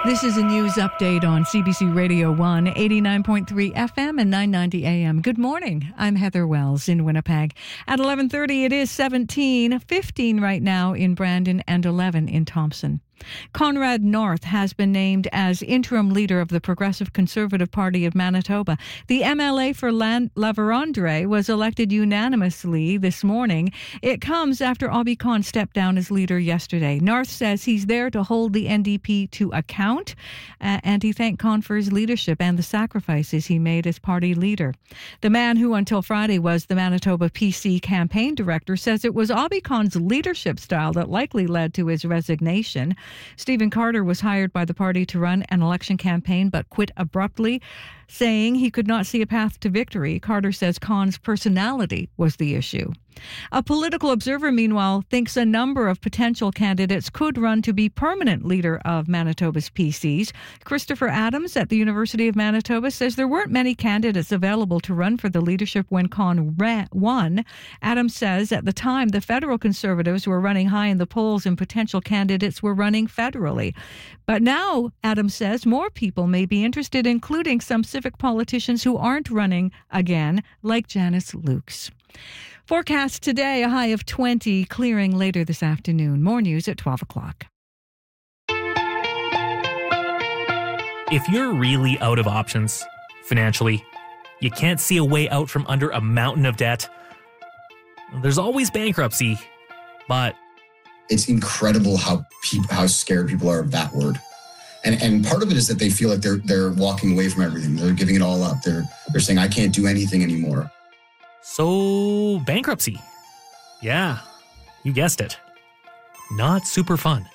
This is a news update on CBC Radio 1, 89.3 FM and 990 AM. Good morning. I'm Heather Wells in Winnipeg. At 11:30, it is 17, 15 right now in Brandon and 11 in Thompson. Conrad North has been named as interim leader of the Progressive Conservative Party of Manitoba. The MLA for La Vérendrye was elected unanimously this morning. It comes after Obby Khan stepped down as leader yesterday. North says he's there to hold the NDP to account, and he thanked Khan for his leadership and the sacrifices he made as party leader. The man who until Friday was the Manitoba PC campaign director says it was Obby Khan's leadership style that likely led to his resignation. Stephen Carter was hired by the party to run an election campaign but quit abruptly, saying he could not see a path to victory. Carter says Khan's personality was the issue. A political observer, meanwhile, thinks a number of potential candidates could run to be permanent leader of Manitoba's PCs. Christopher Adams at the University of Manitoba says there weren't many candidates available to run for the leadership when Khan won. Adams says at the time the federal Conservatives were running high in the polls and potential candidates were running federally. But now, Adams says, more people may be interested, including some civic politicians who aren't running again, like Janice Lukes. Forecast today, a high of 20, clearing later this afternoon. More news at 12 o'clock. If you're really out of options financially, you can't see a way out from under a mountain of debt, there's always bankruptcy, but it's incredible how scared people are of that word. And part of it is that they feel like they're walking away from everything. They're giving it all up. They're saying, I can't do anything anymore. So, bankruptcy. Yeah, you guessed it. Not super fun.